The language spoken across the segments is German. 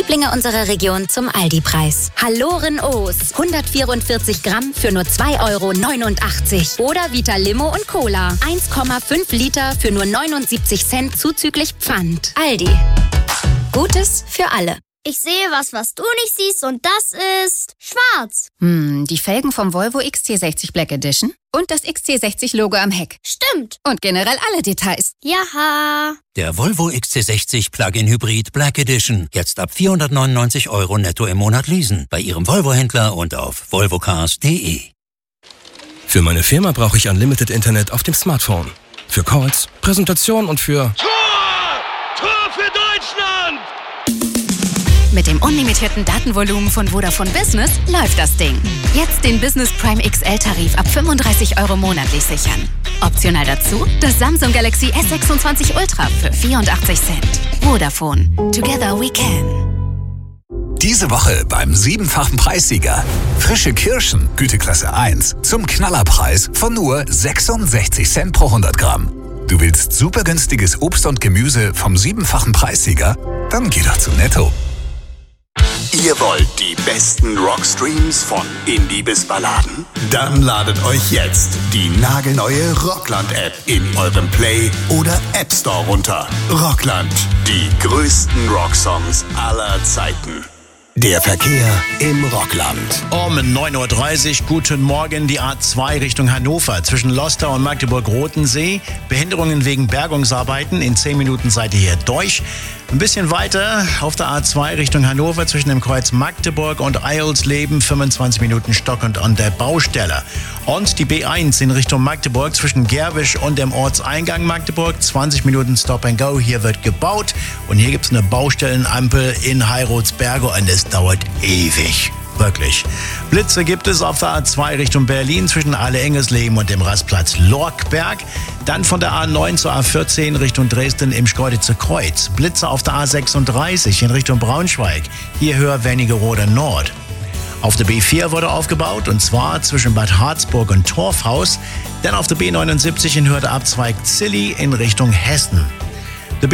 Lieblinge unserer Region zum Aldi-Preis. Halloren O's, 144 Gramm für nur 2,89 €. Oder Vita Limo und Cola, 1,5 Liter für nur 79 Cent zuzüglich Pfand. Aldi. Gutes für alle. Ich sehe was du nicht siehst und das ist schwarz. Die Felgen vom Volvo XC60 Black Edition und das XC60-Logo am Heck. Stimmt. Und generell alle Details. Jaha. Der Volvo XC60 Plug-in Hybrid Black Edition. Jetzt ab 499 € netto im Monat leasen. Bei Ihrem Volvo-Händler und auf volvocars.de. Für meine Firma brauche ich Unlimited Internet auf dem Smartphone. Für Calls, Präsentation und für... Tor für Deutschland! Mit dem unlimitierten Datenvolumen von Vodafone Business läuft das Ding. Jetzt den Business Prime XL-Tarif ab 35 € monatlich sichern. Optional dazu das Samsung Galaxy S26 Ultra für 84 Cent. Vodafone. Together we can. Diese Woche beim 7-fachen Preissieger. Frische Kirschen, Güteklasse 1, zum Knallerpreis von nur 66 Cent pro 100 Gramm. Du willst super günstiges Obst und Gemüse vom 7-fachen Preissieger? Dann geh doch zu Netto. Ihr wollt die besten Rockstreams von Indie bis Balladen? Dann ladet euch jetzt die nagelneue Rockland-App in eurem Play- oder App Store runter. Rockland, die größten Rocksongs aller Zeiten. Der Verkehr im Rockland. Um 9:30 Uhr, guten Morgen, die A2 Richtung Hannover. Zwischen Lostar und Magdeburg-Rotensee. Behinderungen wegen Bergungsarbeiten. In 10 Minuten seid ihr hier durch. Ein bisschen weiter auf der A2 Richtung Hannover zwischen dem Kreuz Magdeburg und Eilsleben. 25 Minuten stockend an der Baustelle. Und die B1 in Richtung Magdeburg zwischen Gerwisch und dem Ortseingang Magdeburg. 20 Minuten Stop and Go. Hier wird gebaut. Und hier gibt es eine Baustellenampel in Heirotsberge und es dauert ewig. Wirklich. Blitze gibt es auf der A2 Richtung Berlin zwischen Alle-Engesleben und dem Rastplatz Lorkberg. Dann von der A9 zur A14 Richtung Dresden im Schkeuditzer Kreuz. Blitze auf der A36 in Richtung Braunschweig. Hier höher Wernigerode Nord. Auf der B4 wurde aufgebaut und zwar zwischen Bad Harzburg und Torfhaus. Dann auf der B79 in Höhe der Abzweig Zilli in Richtung Hessen. Der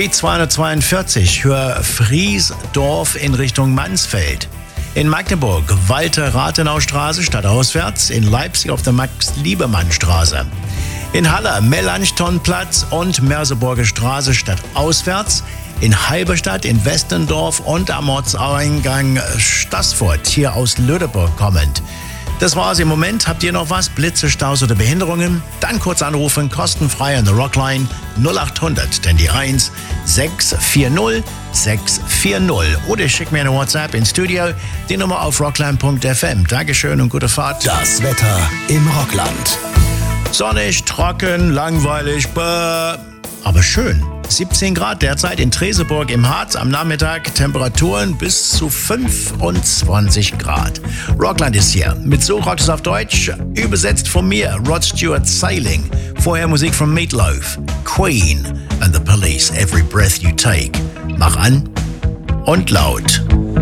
B242 Höhe Friesdorf in Richtung Mansfeld. In Magdeburg Walter-Rathenau-Straße stadtauswärts, in Leipzig auf der Max-Liebermann-Straße. In Halle Melanchthonplatz und Merseburger Straße stadtauswärts. In Halberstadt, in Westendorf und am Ortseingang Stassfurt, hier aus Lüneburg kommend. Das war's im Moment. Habt ihr noch was? Blitze, Staus oder Behinderungen? Dann kurz anrufen, kostenfrei an der Rockline 0800, denn die 1 640 640. Oder schickt mir eine WhatsApp ins Studio, die Nummer auf rockline.fm. Dankeschön und gute Fahrt. Das Wetter im Rockland. Sonnig, trocken, langweilig, aber schön. 17 Grad derzeit in Treseburg im Harz. Am Nachmittag Temperaturen bis zu 25 Grad. Rockland ist hier. Mit So rockt es auf Deutsch. Übersetzt von mir, Rod Stewart Sailing. Vorher Musik von Meatloaf. Queen and the Police. Every Breath You Take. Mach an und laut.